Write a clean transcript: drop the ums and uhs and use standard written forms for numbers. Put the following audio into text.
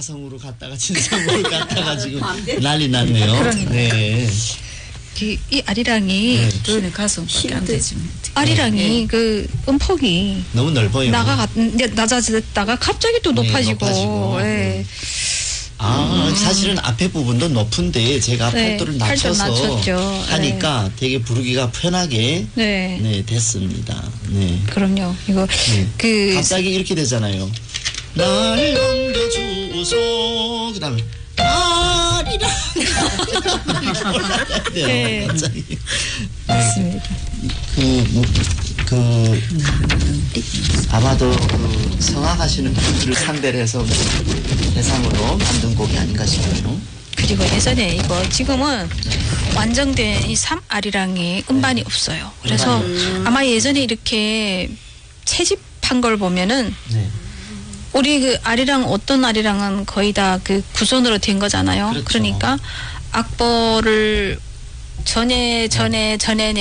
가성으로 갔다가 진상으로 갔다가 지금 난리 났네요. 그러니까. 네. 이 아리랑이 저는 가슴밖에 안 되지. 아리랑이 그 음폭이 너무 넓어요. 낮아졌다가 갑자기 또 높아지고. 높아지고. 예. 사실은 앞에 부분도 높은데 제가 네, 팔도를 팔도 낮춰서 낮췄죠. 하니까 되게 부르기가 편하게 네. 됐습니다. 네. 그럼요. 이거 네. 갑자기 이렇게 되잖아요. 날 넘겨주소 그다음에 아리랑 네. 갑자기 맞습니다. 아마도 그 성악하시는 분들을 상대로 해서 대상으로 만든 곡이 아닌가 싶어요. 그리고 예전에 이거 지금은 완성된 이 3아리랑에 음반이 없어요. 그래서 아마 예전에 이렇게 채집한 걸 보면은 네. 우리 그 아리랑 어떤 아리랑은 거의 다 그 구손으로 된 거잖아요. 그렇죠. 그러니까 악보를 전에